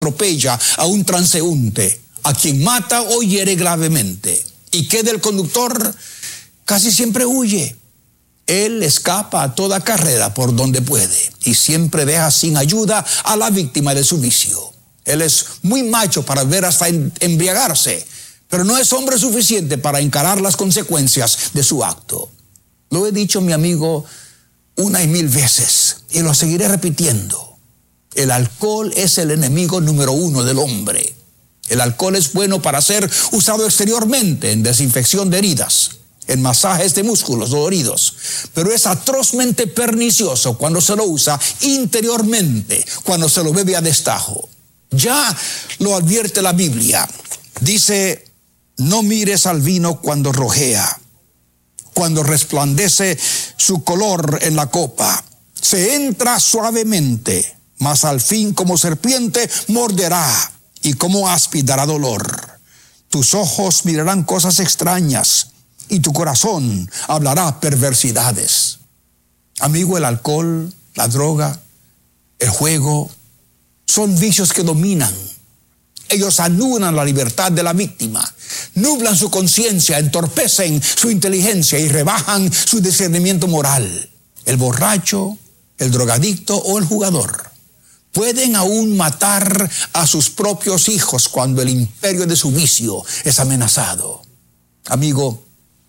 atropella a un transeúnte, a quien mata o hiere gravemente. ¿Y qué del conductor? Casi siempre huye. Él escapa a toda carrera por donde puede y siempre deja sin ayuda a la víctima de su vicio. Él es muy macho para ver hasta embriagarse, pero no es hombre suficiente para encarar las consecuencias de su acto. Lo he dicho, mi amigo, una y mil veces, y lo seguiré repitiendo. El alcohol es el enemigo número uno del hombre. El alcohol es bueno para ser usado exteriormente en desinfección de heridas, en masajes de músculos doloridos, pero es atrozmente pernicioso cuando se lo usa interiormente, cuando se lo bebe a destajo. Ya lo advierte la Biblia. Dice: no mires al vino cuando rojea, cuando resplandece su color en la copa. Se entra suavemente, mas al fin como serpiente morderá y como áspid dará dolor. Tus ojos mirarán cosas extrañas y tu corazón hablará perversidades. Amigo, el alcohol, la droga, el juego, son vicios que dominan. Ellos anulan la libertad de la víctima, nublan su conciencia, entorpecen su inteligencia y rebajan su discernimiento moral. El borracho, el drogadicto o el jugador pueden aún matar a sus propios hijos cuando el imperio de su vicio es amenazado. Amigo,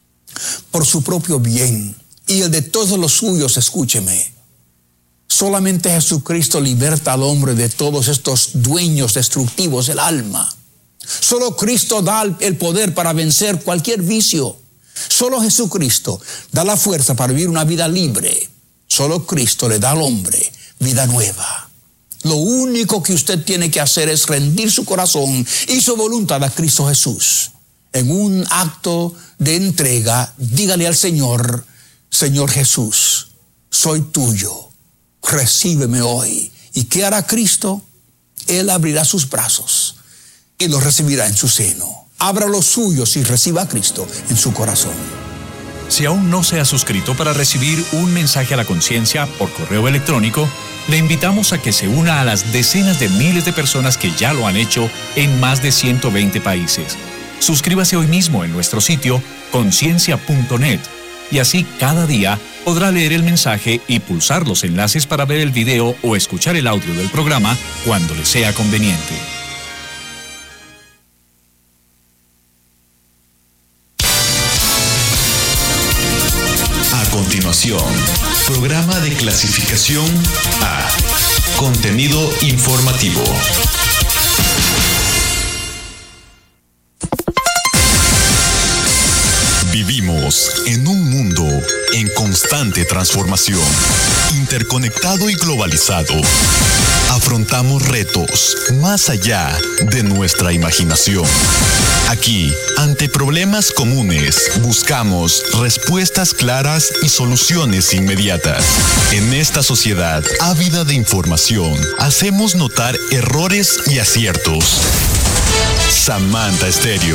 por su propio bien y el de todos los suyos, escúcheme. Solamente Jesucristo liberta al hombre de todos estos dueños destructivos del alma. Solo Cristo da el poder para vencer cualquier vicio. Solo Jesucristo da la fuerza para vivir una vida libre. Solo Cristo le da al hombre vida nueva. Lo único que usted tiene que hacer es rendir su corazón y su voluntad a Cristo Jesús. En un acto de entrega, dígale al Señor: Señor Jesús, soy tuyo. Recíbeme hoy. ¿Y qué hará Cristo? Él abrirá sus brazos y los recibirá en su seno. Abra los suyos y reciba a Cristo en su corazón. Si aún no se ha suscrito para recibir un mensaje a la conciencia por correo electrónico, le invitamos a que se una a las decenas de miles de personas que ya lo han hecho en más de 120 países. Suscríbase hoy mismo en nuestro sitio conciencia.net y así cada día podrá leer el mensaje y pulsar los enlaces para ver el video o escuchar el audio del programa cuando le sea conveniente. A continuación, programa de clasificación A. Contenido informativo. Vivimos en un mundo en constante transformación, interconectado y globalizado. Afrontamos retos más allá de nuestra imaginación. Aquí, ante problemas comunes, buscamos respuestas claras y soluciones inmediatas. En esta sociedad ávida de información, hacemos notar errores y aciertos. Samantha Estéreo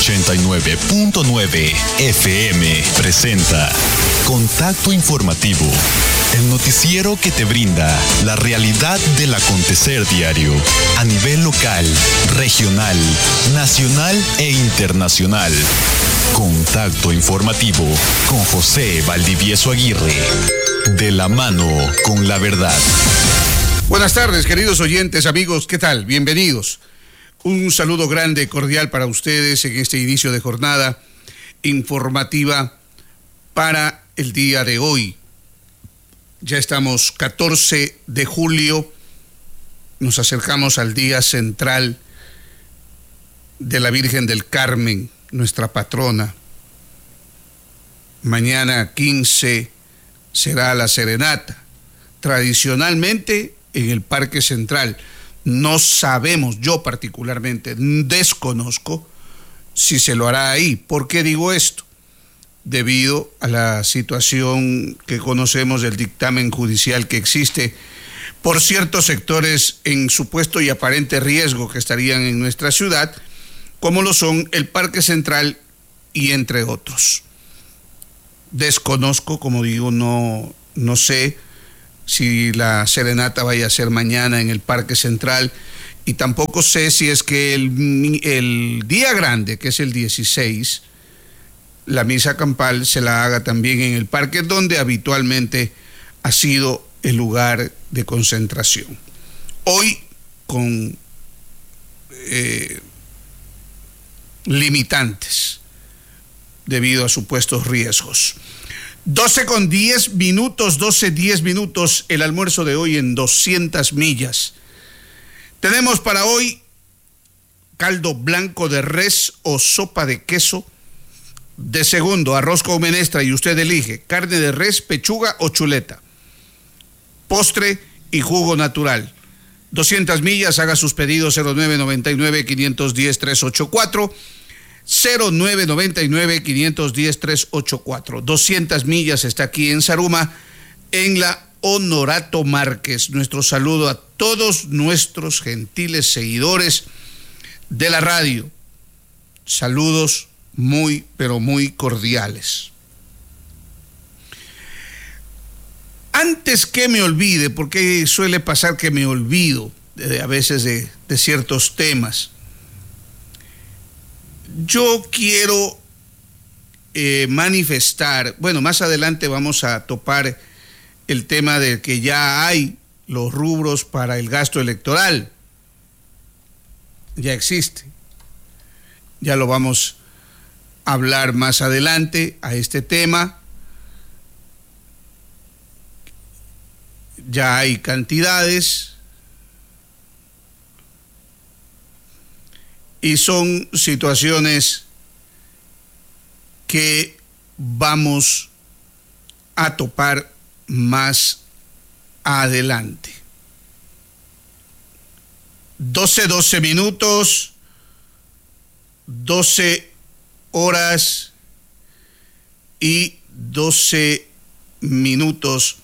89.9 FM presenta Contacto Informativo, el noticiero que te brinda la realidad del acontecer diario a nivel local, regional, nacional e internacional. Contacto Informativo con José Valdivieso Aguirre, de la mano con la verdad. Buenas tardes, queridos oyentes, amigos, ¿qué tal? Bienvenidos. Un saludo grande y cordial para ustedes en este inicio de jornada informativa para el día de hoy. Ya estamos 14 de julio, nos acercamos al día central de la Virgen del Carmen, nuestra patrona. Mañana 15 será la serenata, tradicionalmente en el Parque Central. No sabemos, yo particularmente desconozco si se lo hará ahí. ¿Por qué digo esto? Debido a la situación que conocemos del dictamen judicial que existe por ciertos sectores en supuesto y aparente riesgo que estarían en nuestra ciudad, como lo son el Parque Central y entre otros. Desconozco, como digo, no sé si la serenata vaya a ser mañana en el Parque Central y tampoco sé si es que el día grande, que es el 16, la misa campal se la haga también en el parque donde habitualmente ha sido el lugar de concentración. Hoy con limitantes debido a supuestos riesgos. 12:10, 10 el almuerzo de hoy en 200 millas. Tenemos para hoy caldo blanco de res o sopa de queso. De segundo, arroz con menestra y usted elige carne de res, pechuga o chuleta. Postre y jugo natural. 200 millas, haga sus pedidos 0999-510-384. 0999-510-384. 200 millas está aquí en Zaruma, en la Honorato Márquez. Nuestro saludo a todos nuestros gentiles seguidores de la radio. Saludos muy, pero muy cordiales. Antes que me olvide, porque suele pasar que me olvido a veces de ciertos temas, yo quiero manifestar, bueno, más adelante vamos a topar el tema de que ya hay los rubros para el gasto electoral. Ya existe. Ya lo vamos a hablar más adelante a este tema. Ya hay cantidades y son situaciones que vamos a topar más adelante. 12 minutos, 12 horas y 12 minutos.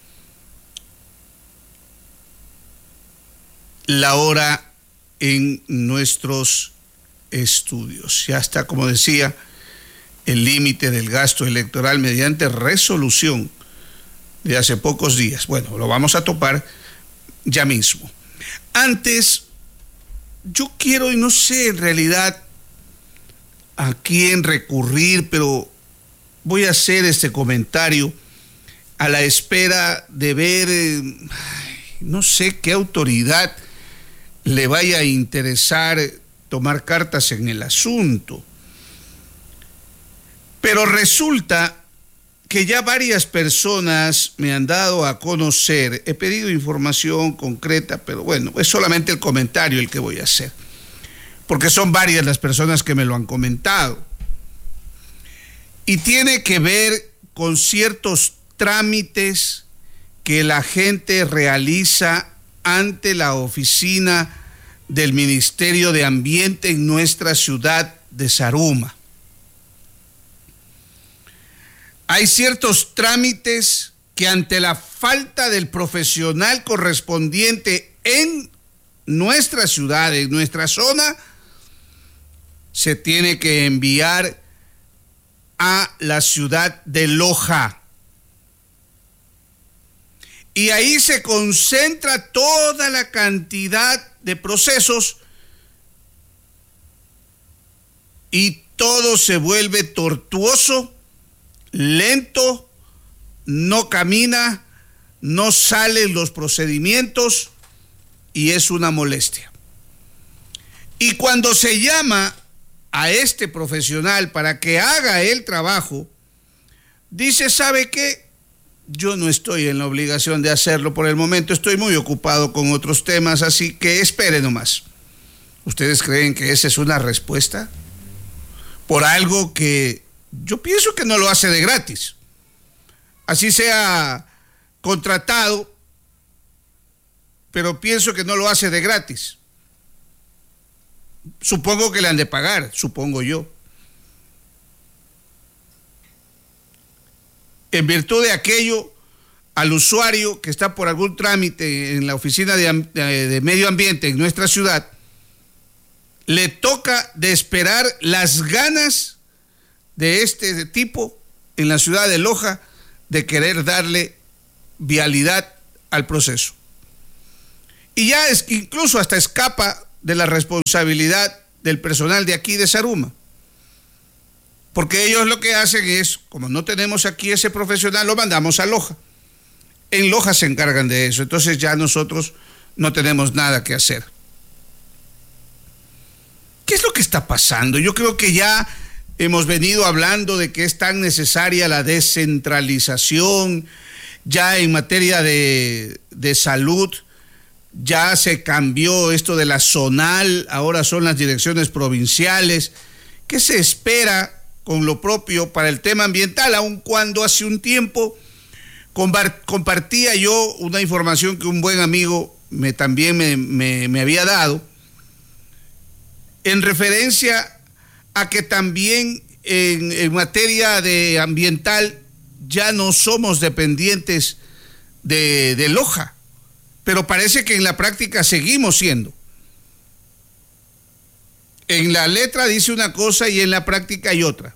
La hora en nuestros estudios. Ya está, como decía, el límite del gasto electoral mediante resolución de hace pocos días. Bueno, lo vamos a topar ya mismo. Antes, yo quiero, y no sé en realidad a quién recurrir, pero voy a hacer este comentario a la espera de ver, no sé qué autoridad le vaya a interesar tomar cartas en el asunto. Pero resulta que ya varias personas me han dado a conocer, he pedido información concreta, pero bueno, es solamente el comentario el que voy a hacer, porque son varias las personas que me lo han comentado. Y tiene que ver con ciertos trámites que la gente realiza ante la oficina del Ministerio de Ambiente en nuestra ciudad de Zaruma. Hay ciertos trámites que ante la falta del profesional correspondiente en nuestra ciudad, en nuestra zona, se tiene que enviar a la ciudad de Loja. Y ahí se concentra toda la cantidad de procesos y todo se vuelve tortuoso, lento, no camina, no salen los procedimientos y es una molestia. Y cuando se llama a este profesional para que haga el trabajo, dice, ¿sabe qué? Yo no estoy en la obligación de hacerlo por el momento, estoy muy ocupado con otros temas, así que espere nomás. ¿Ustedes creen que esa es una respuesta? Por algo que yo pienso que no lo hace de gratis. Así sea contratado, pero pienso que no lo hace de gratis. Supongo que le han de pagar, supongo yo. En virtud de aquello, al usuario que está por algún trámite en la oficina de medio ambiente en nuestra ciudad, le toca de esperar las ganas de este tipo en la ciudad de Loja de querer darle vialidad al proceso. Y ya es incluso hasta escapa de la responsabilidad del personal de aquí de Zaruma. Porque ellos lo que hacen es, como no tenemos aquí ese profesional, lo mandamos a Loja. En Loja se encargan de eso, entonces ya nosotros no tenemos nada que hacer. ¿Qué es lo que está pasando? Yo creo que ya hemos venido hablando de que es tan necesaria la descentralización, ya en materia de salud, ya se cambió esto de la zonal, ahora son las direcciones provinciales. ¿Qué se espera con lo propio para el tema ambiental? Aun cuando hace un tiempo compartía yo una información que un buen amigo también me había dado, en referencia a que también en materia de ambiental ya no somos dependientes de Loja, pero parece que en la práctica seguimos siendo. En la letra dice una cosa y en la práctica hay otra.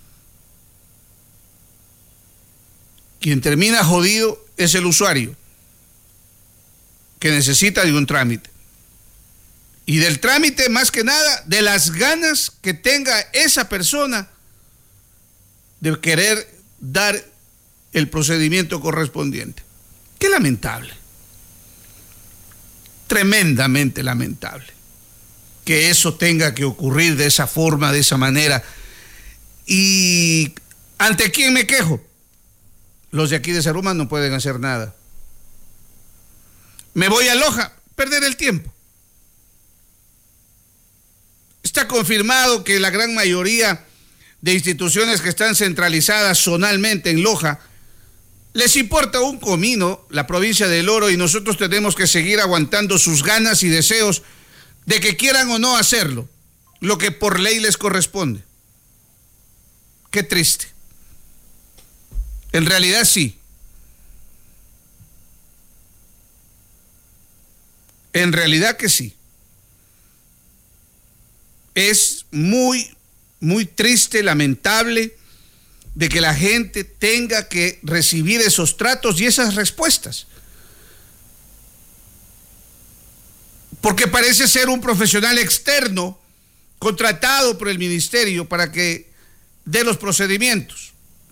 Quien termina jodido es el usuario, que necesita de un trámite. Y del trámite, más que nada, de las ganas que tenga esa persona de querer dar el procedimiento correspondiente. Qué lamentable. Tremendamente lamentable que eso tenga que ocurrir de esa forma, de esa manera. ¿Y ante quién me quejo? Los de aquí de Zaruma no pueden hacer nada. Me voy a Loja, perder el tiempo. Está confirmado que la gran mayoría de instituciones que están centralizadas zonalmente en Loja, les importa un comino la provincia del Oro, y nosotros tenemos que seguir aguantando sus ganas y deseos de que quieran o no hacerlo, lo que por ley les corresponde. Qué triste. En realidad sí. En realidad que sí. Es muy, muy triste, lamentable, de que la gente tenga que recibir esos tratos y esas respuestas. Porque parece ser un profesional externo contratado por el ministerio para que dé los procedimientos.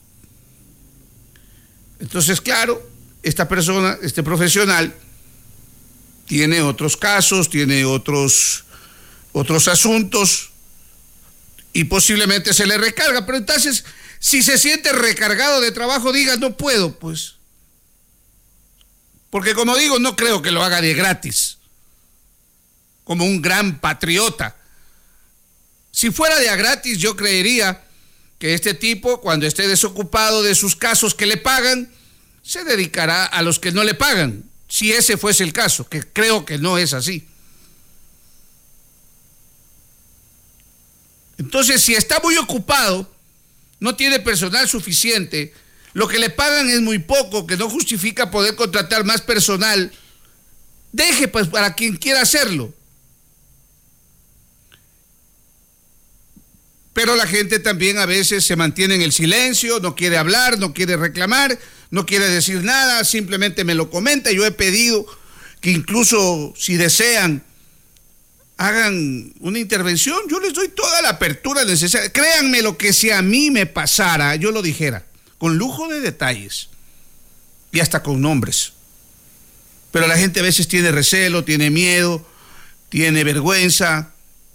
Entonces, claro, esta persona, este profesional, tiene otros casos, tiene otros asuntos y posiblemente se le recarga. Pero entonces, si se siente recargado de trabajo, diga, no puedo, pues. Porque como digo, no creo que lo haga de gratis, como un gran patriota. Si fuera de a gratis, yo creería que este tipo, cuando esté desocupado de sus casos que le pagan, se dedicará a los que no le pagan, si ese fuese el caso, que creo que no es así. Entonces, si está muy ocupado, no tiene personal suficiente, lo que le pagan es muy poco, que no justifica poder contratar más personal, deje pues para quien quiera hacerlo. Pero la gente también a veces se mantiene en el silencio, no quiere hablar, no quiere reclamar, no quiere decir nada, simplemente me lo comenta. Yo he pedido que incluso si desean hagan una intervención, yo les doy toda la apertura necesaria. Créanme, lo que si a mí me pasara, yo lo dijera, con lujo de detalles y hasta con nombres. Pero la gente a veces tiene recelo, tiene miedo, tiene vergüenza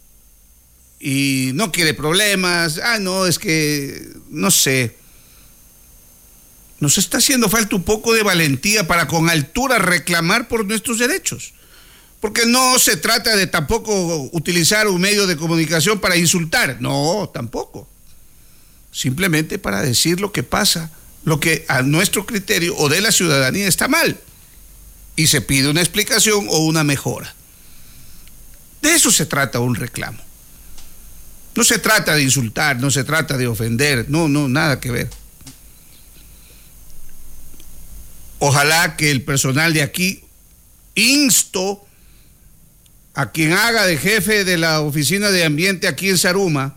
y no quiere problemas. No, es que, no sé, nos está haciendo falta un poco de valentía para con altura reclamar por nuestros derechos. Porque no se trata de tampoco utilizar un medio de comunicación para insultar, no, tampoco. Simplemente para decir lo que pasa, lo que a nuestro criterio o de la ciudadanía está mal. Y se pide una explicación o una mejora. De eso se trata un reclamo. No se trata de insultar, no se trata de ofender, no, nada que ver. Ojalá que el personal de aquí, insto a quien haga de jefe de la oficina de ambiente aquí en Zaruma,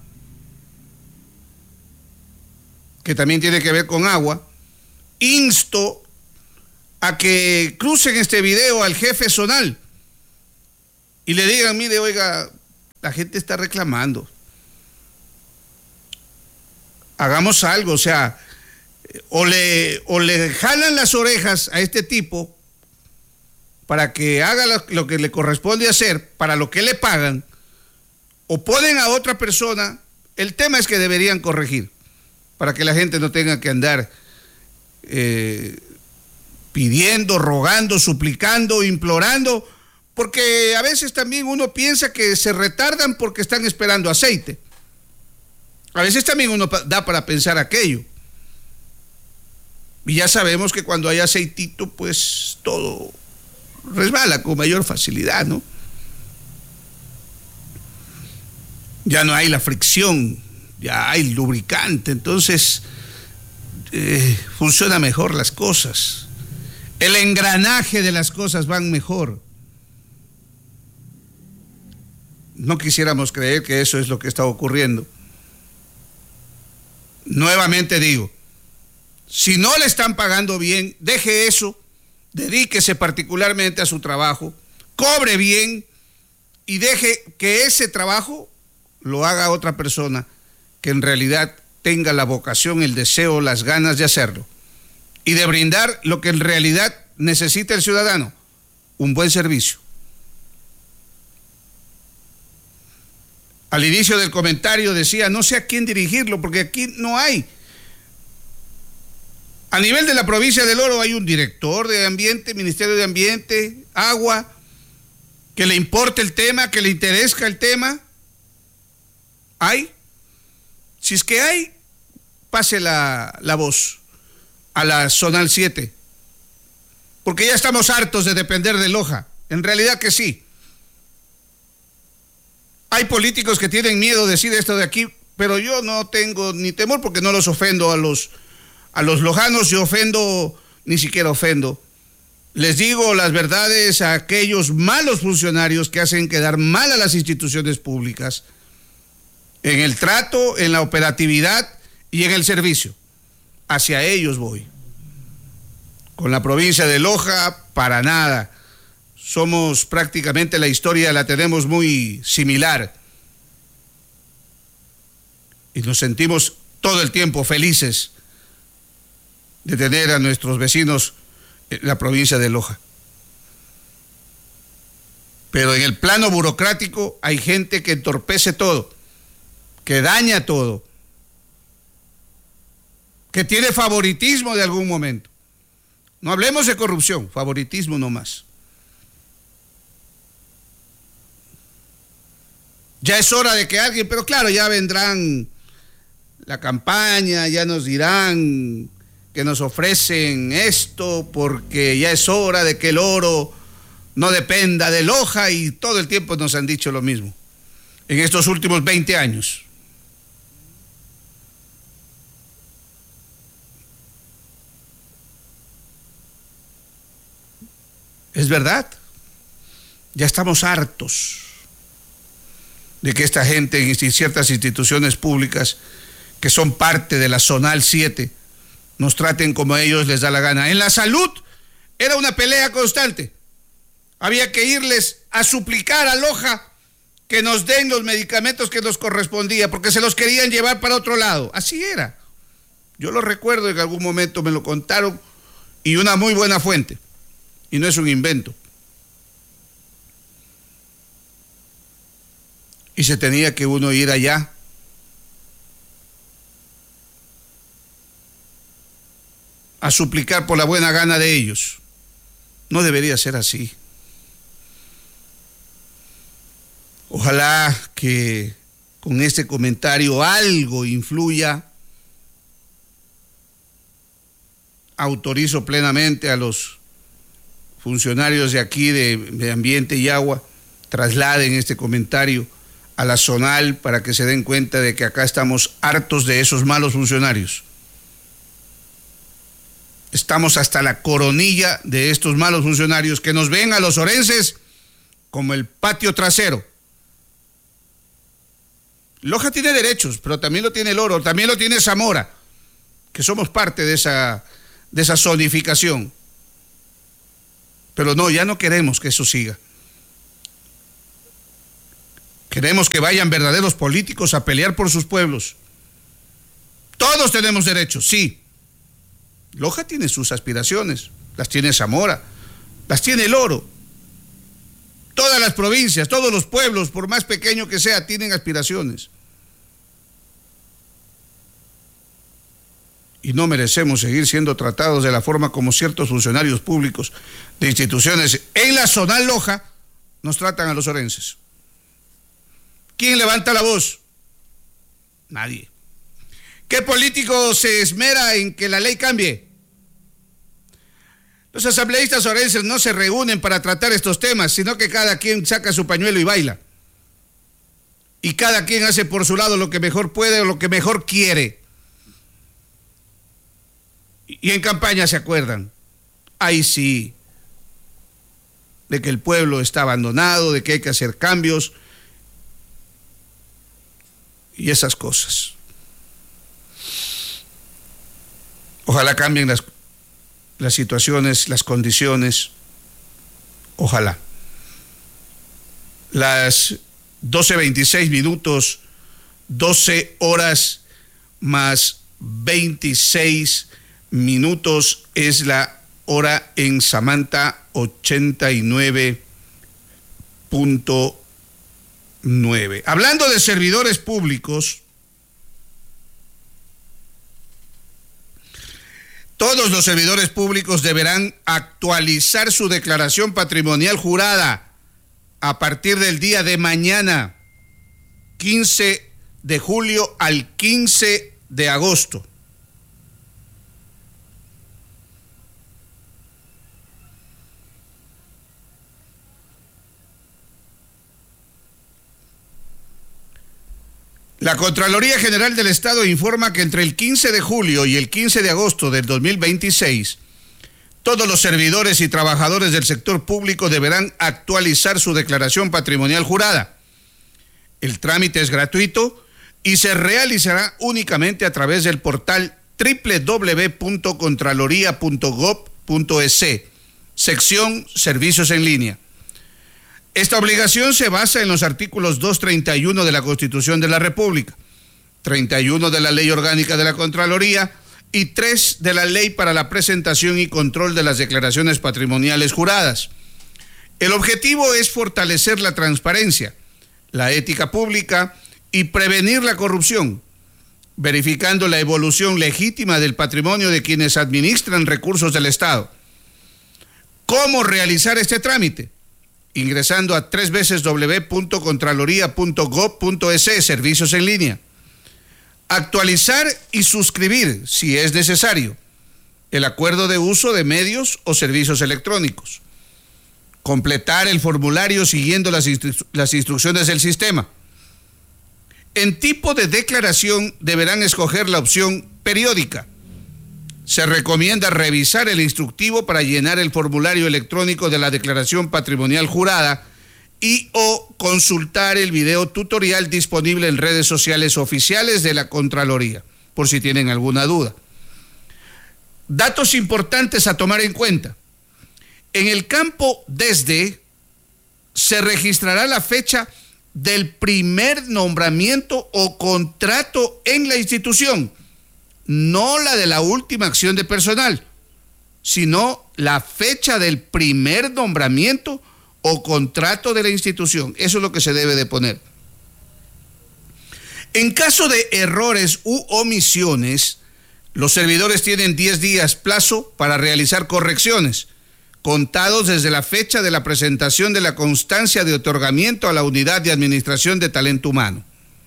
que también tiene que ver con agua, insto a que crucen este video al jefe zonal y le digan, mire, oiga, la gente está reclamando. Hagamos algo, o sea, o le jalan las orejas a este tipo para que haga lo que le corresponde hacer, para lo que le pagan, o ponen a otra persona. El tema es que deberían corregir, para que la gente no tenga que andar pidiendo, rogando, suplicando, implorando, porque a veces también uno piensa que se retardan porque están esperando aceite. A veces también uno da para pensar aquello. Y ya sabemos que cuando hay aceitito, pues todo resbala con mayor facilidad, ¿no? Ya no hay la fricción, ya hay lubricante, entonces funciona mejor las cosas. El engranaje de las cosas van mejor. No quisiéramos creer que eso es lo que está ocurriendo. Nuevamente digo, si no le están pagando bien, deje eso, dedíquese particularmente a su trabajo, cobre bien y deje que ese trabajo lo haga otra persona que en realidad tenga la vocación, el deseo, las ganas de hacerlo y de brindar lo que en realidad necesita el ciudadano, un buen servicio. Al inicio del comentario decía, no sé a quién dirigirlo, porque aquí no hay. A nivel de la provincia del Oro hay un director de ambiente, Ministerio de Ambiente, Agua, que le importe el tema, que le interesa el tema. ¿Hay? Si es que hay, pase la voz a la Zonal 7, porque ya estamos hartos de depender de Loja. En realidad que sí. Hay políticos que tienen miedo de decir esto de aquí, pero yo no tengo ni temor porque no los ofendo a los lojanos, yo ni siquiera ofendo. Les digo las verdades a aquellos malos funcionarios que hacen quedar mal a las instituciones públicas en el trato, en la operatividad y en el servicio. Hacia ellos voy. Con la provincia de Loja, para nada. Somos prácticamente, la historia la tenemos muy similar. Y nos sentimos todo el tiempo felices de tener a nuestros vecinos en la provincia de Loja. Pero en el plano burocrático hay gente que entorpece todo, que daña todo, que tiene favoritismo de algún momento. No hablemos de corrupción, favoritismo nomás. Ya es hora de que alguien, pero claro, ya vendrán la campaña, ya nos dirán que nos ofrecen esto porque ya es hora de que el oro no dependa de Loja, y todo el tiempo nos han dicho lo mismo en estos últimos 20 años. Es verdad, ya estamos hartos de que esta gente en ciertas instituciones públicas que son parte de la Zonal 7 nos traten como a ellos les da la gana. En la salud era una pelea constante. Había que irles a suplicar a Loja que nos den los medicamentos que nos correspondía, porque se los querían llevar para otro lado. Así era. Yo lo recuerdo, en algún momento me lo contaron, y una muy buena fuente. Y no es un invento. Y se tenía que uno ir allá a suplicar por la buena gana de ellos. No debería ser así. Ojalá que con este comentario algo influya. Autorizo plenamente a los funcionarios de aquí de Ambiente y Agua, trasladen este comentario a la zonal para que se den cuenta de que acá estamos hartos de esos malos funcionarios. Estamos hasta la coronilla de estos malos funcionarios que nos ven a los orenses como el patio trasero. Loja tiene derechos, pero también lo tiene el Oro, también lo tiene Zamora, que somos parte de esa zonificación. Pero no, ya no queremos que eso siga. Queremos que vayan verdaderos políticos a pelear por sus pueblos. Todos tenemos derechos, sí. Loja tiene sus aspiraciones, las tiene Zamora, las tiene el Oro. Todas las provincias, todos los pueblos, por más pequeño que sea, tienen aspiraciones. Y no merecemos seguir siendo tratados de la forma como ciertos funcionarios públicos de instituciones en la zonal Loja nos tratan a los orenses. ¿Quién levanta la voz? Nadie. ¿Qué político se esmera en que la ley cambie? Los asambleístas orenses no se reúnen para tratar estos temas, sino que cada quien saca su pañuelo y baila. Y cada quien hace por su lado lo que mejor puede o lo que mejor quiere. Y en campaña se acuerdan, ahí sí, de que el pueblo está abandonado, de que hay que hacer cambios y esas cosas. Ojalá cambien las situaciones, las condiciones, ojalá. Las 12:26 minutos, 12 horas más 26 minutos es la hora en Samantha, 89.9. Hablando de servidores públicos, todos los servidores públicos deberán actualizar su declaración patrimonial jurada a partir del día de mañana, 15 de julio al 15 de agosto. La Contraloría General del Estado informa que entre el 15 de julio y el 15 de agosto del 2026, todos los servidores y trabajadores del sector público deberán actualizar su declaración patrimonial jurada. El trámite es gratuito y se realizará únicamente a través del portal www.contraloría.gov.es, sección Servicios en línea. Esta obligación se basa en los artículos 231 de la Constitución de la República, 31 de la Ley Orgánica de la Contraloría y 3 de la Ley para la presentación y control de las declaraciones patrimoniales juradas. El objetivo es fortalecer la transparencia, la ética pública y prevenir la corrupción, verificando la evolución legítima del patrimonio de quienes administran recursos del Estado. ¿Cómo realizar este trámite? Ingresando a www.contraloría.gov.es, servicios en línea. Actualizar y suscribir, si es necesario, el acuerdo de uso de medios o servicios electrónicos. Completar el formulario siguiendo las instrucciones del sistema. En tipo de declaración deberán escoger la opción periódica. Se recomienda revisar el instructivo para llenar el formulario electrónico de la declaración patrimonial jurada y o consultar el video tutorial disponible en redes sociales oficiales de la Contraloría, por si tienen alguna duda. Datos importantes a tomar en cuenta. En el campo desde se registrará la fecha del primer nombramiento o contrato en la institución, no la de la última acción de personal, sino la fecha del primer nombramiento o contrato de la institución. Eso es lo que se debe de poner. En caso de errores u omisiones, los servidores tienen 10 días plazo para realizar correcciones, contados desde la fecha de la presentación de la constancia de otorgamiento a la Unidad de Administración de Talento Humano.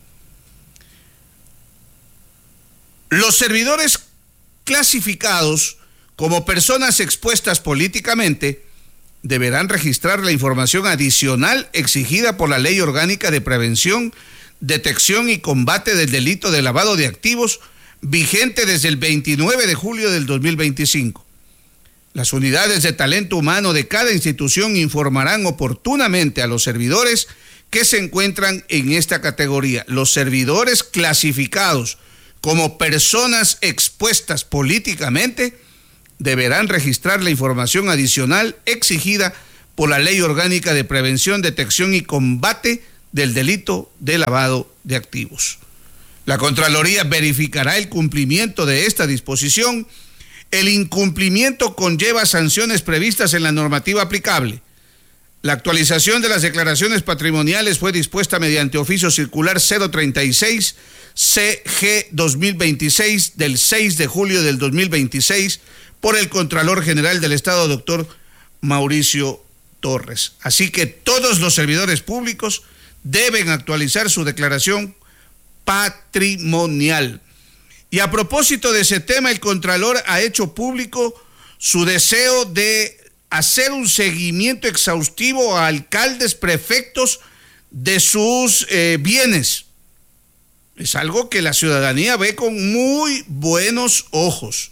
Los servidores clasificados como personas expuestas políticamente deberán registrar la información adicional exigida por la Ley Orgánica de Prevención, Detección y Combate del Delito de Lavado de Activos, vigente desde el 29 de julio del 2025. Las unidades de talento humano de cada institución informarán oportunamente a los servidores que se encuentran en esta categoría. Los servidores clasificados como personas expuestas políticamente deberán registrar la información adicional exigida por la Ley Orgánica de Prevención, Detección y Combate del delito de lavado de activos. La Contraloría verificará el cumplimiento de esta disposición. El incumplimiento conlleva sanciones previstas en la normativa aplicable. La actualización de las declaraciones patrimoniales fue dispuesta mediante oficio circular 036 CG 2026 del 6 de julio del 2026 por el Contralor General del Estado, doctor Mauricio Torres. Así que todos los servidores públicos deben actualizar su declaración patrimonial. Y a propósito de ese tema, el Contralor ha hecho público su deseo de hacer un seguimiento exhaustivo a alcaldes, prefectos de sus bienes. Es algo que la ciudadanía ve con muy buenos ojos.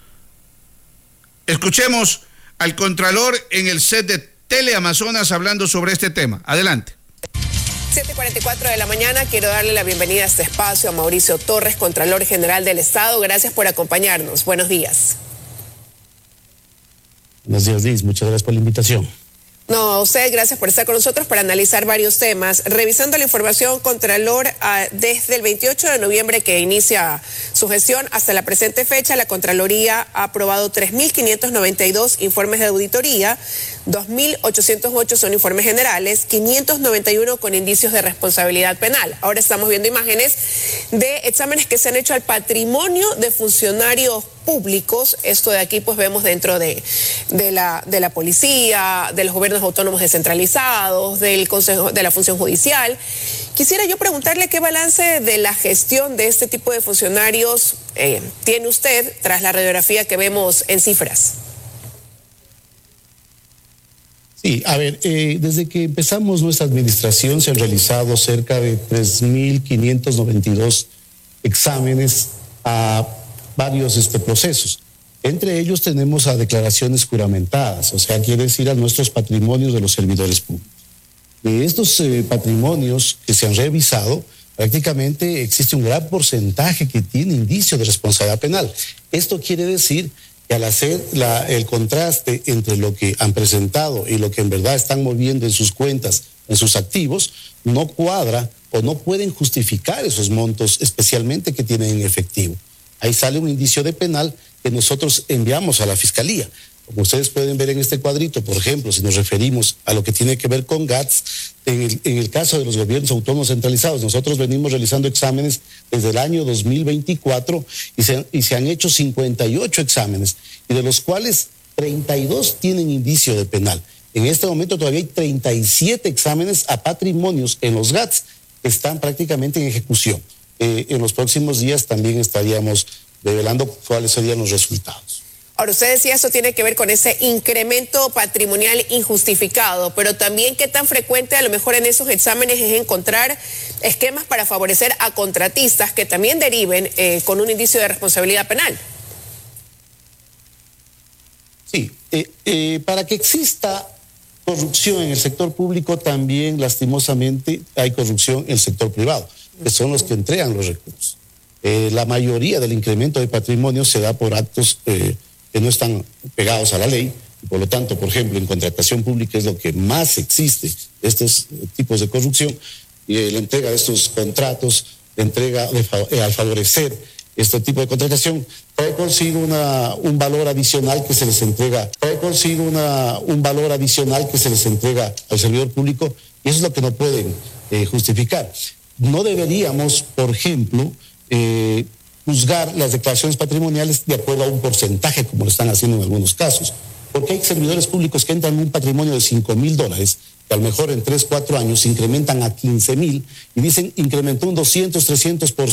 Escuchemos al Contralor en el set de Teleamazonas hablando sobre este tema. Adelante. 7:44 de la mañana, quiero darle la bienvenida a este espacio a Mauricio Torres, Contralor General del Estado. Gracias por acompañarnos. Buenos días. Buenos días, Liz. Muchas gracias por la invitación. No, a usted, gracias por estar con nosotros para analizar varios temas. Revisando la información, Contralor, desde el 28 de noviembre que inicia su gestión hasta la presente fecha, la Contraloría ha aprobado 3.592 informes de auditoría, 2.808 son informes generales, 591 con indicios de responsabilidad penal. Ahora estamos viendo imágenes de exámenes que se han hecho al patrimonio de funcionarios públicos. Esto de aquí pues vemos dentro de la policía, de los gobiernos autónomos descentralizados, del Consejo de la Función Judicial. Quisiera yo preguntarle qué balance de la gestión de este tipo de funcionarios tiene usted tras la radiografía que vemos en cifras. Sí, a ver, desde que empezamos nuestra administración se han realizado cerca de 3.592 exámenes a varios procesos. Entre ellos tenemos a declaraciones juramentadas, o sea, quiere decir a nuestros patrimonios de los servidores públicos. De estos patrimonios que se han revisado, prácticamente existe un gran porcentaje que tiene indicio de responsabilidad penal. Esto quiere decir que al hacer el contraste entre lo que han presentado y lo que en verdad están moviendo en sus cuentas, en sus activos, no cuadra o no pueden justificar esos montos, especialmente que tienen en efectivo. Ahí sale un indicio de penal que nosotros enviamos a la Fiscalía. Como ustedes pueden ver en este cuadrito, por ejemplo, si nos referimos a lo que tiene que ver con GATS, en el caso de los gobiernos autónomos centralizados, nosotros venimos realizando exámenes desde el año 2024 y se han hecho 58 exámenes, y de los cuales 32 tienen indicio de penal. En este momento todavía hay 37 exámenes a patrimonios en los GATS que están prácticamente en ejecución. En los próximos días también estaríamos revelando cuáles serían los resultados. Ahora, usted decía eso tiene que ver con ese incremento patrimonial injustificado, pero también qué tan frecuente a lo mejor en esos exámenes es encontrar esquemas para favorecer a contratistas que también deriven con un indicio de responsabilidad penal. Sí, para que exista corrupción en el sector público, también lastimosamente hay corrupción en el sector privado, que son los que entregan los recursos. La mayoría del incremento de patrimonio se da por actos que no están pegados a la ley, y por lo tanto, por ejemplo, en contratación pública es lo que más existe, estos tipos de corrupción, y la entrega de estos contratos, la entrega al favorecer este tipo de contratación, trae consigo un valor adicional que se les entrega, un valor adicional que se les entrega al servidor público, y eso es lo que no pueden justificar. No deberíamos, por ejemplo, juzgar las declaraciones patrimoniales de acuerdo a un porcentaje, como lo están haciendo en algunos casos, porque hay servidores públicos que entran en un patrimonio de $5,000, que a lo mejor en 3, 4 años se incrementan a 15,000 y dicen incrementó un 200, 300%.